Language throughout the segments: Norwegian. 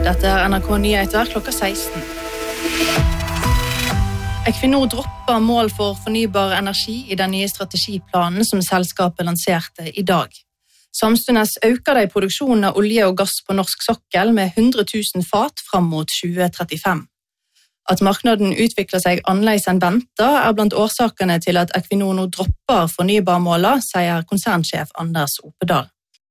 Dette NRK Nyheter klokka 16. Equinor dropper mål for fornybar energi i den nye strategiplanen som selskapet lanserte i dag. Samstundes øker de produksjonen av olje og gass på norsk sokkel med 100 000 fat fram mot 2035. At marknaden utvikler seg annerledes enn ventet blant årsakene til at Equinor nå dropper fornybarmålet, sier konsernsjef Anders Opedal.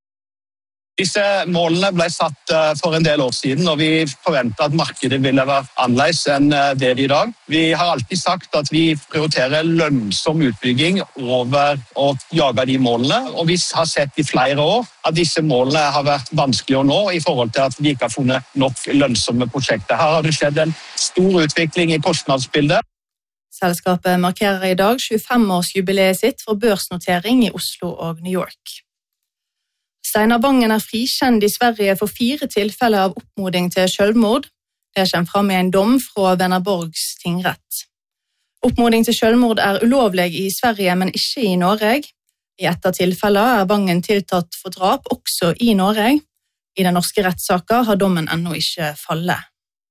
Disse målene ble satt for en del år siden, og vi forventet at markedet ville være annerledes enn det i dag. Vi har alltid sagt at vi prioriterer lønnsom utbygging over å jage de målene, og vi har sett i flere år at disse målene har vært vanskelig å nå i forhold til at vi ikke har funnet nok lønnsomme prosjekter. Her har det skjedd en stor utvikling i kostnadsbildet. Selskapet markerer i dag 25-årsjubileet sitt for børsnotering i Oslo og New York. Steinar Vangen frikjent i Sverige for 4 tilfeller av oppmoding til selvmord. Det kommer fram i en dom fra Vänersborgs tingrett. Oppmoding til selvmord ulovlig i Sverige, men ikke i Norge. I et av tilfellene Vangen tiltatt for drap også i Norge. I den norske rettssaken har dommen ennå ikke fallet.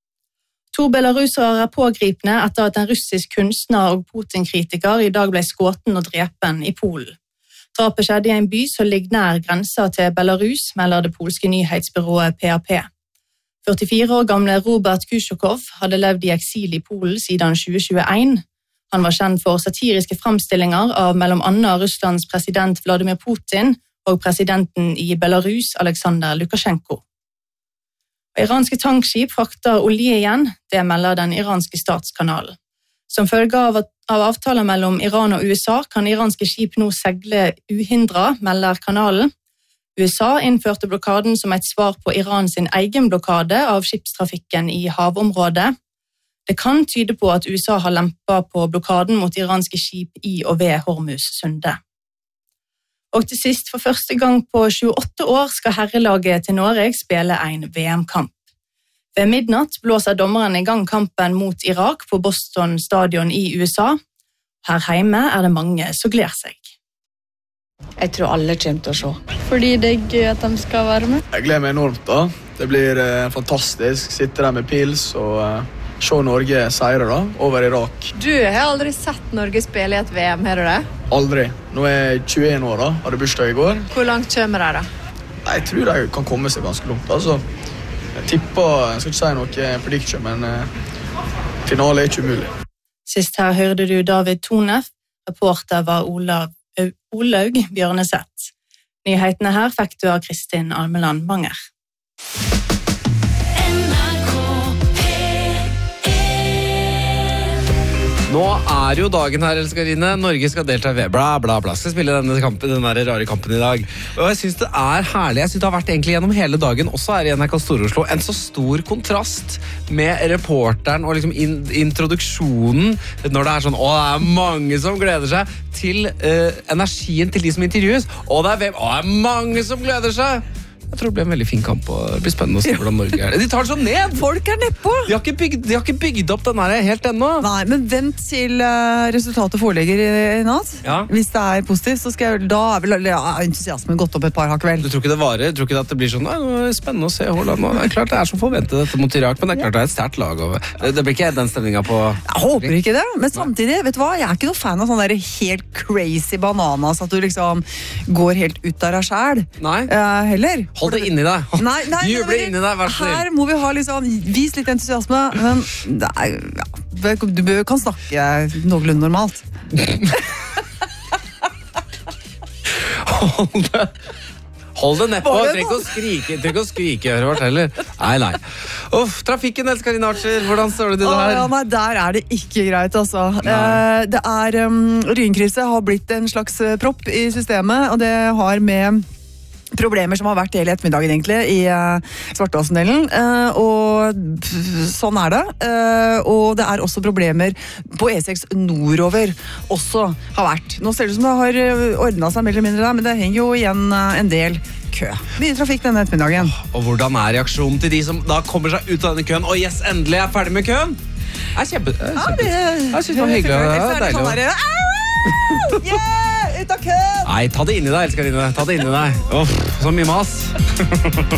2 belarusere pågripne etter at en russisk kunstner og Putin-kritiker i dag ble skutt og drepen i Polen. Drapet skjedde i en by som ligger nær grensa til Belarus, melder det polske nyhetsbyrået PAP. 44 år gamle Robert Kushokov hadde levd i eksil i Polen siden 2021. Han var kjent for satiriske fremstillinger av mellom annet Russlands president Vladimir Putin og presidenten i Belarus, Alexander Lukasjenko. Iranske tankskip frakter olje igjen, det melder den iranske statskanalen. Som følge av avtaler mellom Iran og USA kan iranske skip nå segle uhindret, melder kanalen. USA innførte blokaden som et svar på Irans egen blokade av skipstrafikken i havområdet. Det kan tyde på at USA har lempet på blokaden mot iranske skip i og ved Hormuz-sundet. Og til sist, for første gang på 28 år skal herrelaget til Norge spille en VM-kamp. Ved midnatt blåser dommeren i gang kampen mot Irak på Boston Stadion i USA. Her hjemme det mange som gleder seg. Jeg tror alle kommer til å se. Fordi det gøy at de skal være med. Jeg gleder meg enormt da. Det blir fantastisk. Sitte der med pils og se Norge seire da, over Irak. Du har aldri sett Norge spille i et VM, har du det? Aldri. Nå jeg 21 år da, hadde bursdag i går. Hvor langt kommer de da? Jeg tror de kan komme seg ganske langt, altså. Jeg tipper, jeg skal ikke si noe prediction, men finale ikke umulig. Sist her hørte du David Tonef, reporter var Olaug Bjørneseth. Nyhetene her fikk du av Kristin Almeland Manger. Nå jo dagen her, elskarine. Norge skal delta ved bla bla bla. Skal spille denne rare kampen i dag. Og jeg synes det herlig. Jeg synes det har vært egentlig gjennom hele dagen, også her i NRK Stor-Oslo, en så stor kontrast med reporteren og liksom introduksjonen, når det sånn, det mange som gleder seg, til energien til de som intervjues. Og det mange som gleder seg. Jeg tror det blir en veldig fin kamp, og det blir spennende å se hvordan Norge De tar det så ned! Folk nedpå! De har ikke bygd opp den her helt ennå. Nei, men vent til resultatet foreligger i natt. Ja. Hvis det positivt, så skal da vel entusiasmen gått opp et par hakk vel. Du tror ikke det varer? Tror ikke at det blir sånn, nå det spennende å se Holland nå. Det klart det som forventet dette mot Irak, men det klart det et sterkt lag. Det blir ikke den stemningen på... Jeg håper ikke det, men samtidig, vet du hva? Jeg ikke noe fan av sånne der helt crazy bananas, at du liksom går helt ut av deg selv. Nei. Heller. Hold det inni deg. Nei, Juble inni deg, vær så snill. Her må vi ha liksom, vis litt entusiasme, men du kan snakke noenlunde normalt. Hold det nedpå, trykk og skrike hører vårt heller. Nei. Trafikken, elsker dine Archer, hvordan står det til det her? Nei, der det ikke greit, altså. Det Ryenkrysset har blitt en slags propp i systemet, og det har med problemer som har vært hele ettermiddagen egentlig i Svartåsendelen, og sånn det. Og det også problemer på E6 nordover også har vært. Nå ser det ut som det har ordnet seg mer eller mindre der, men det henger jo igjen en del kø. Mye trafikk denne ettermiddagen. Og hvordan reaksjonen til de som da kommer seg ut av denne køen, og yes, endelig ferdig med køen? Kjempe. Jeg synes det var hyggelig. Det deilig. Yeah, ut av køen! Nei, ta det inn i deg, elsker dine. Ta det inn i deg. Så mye mas.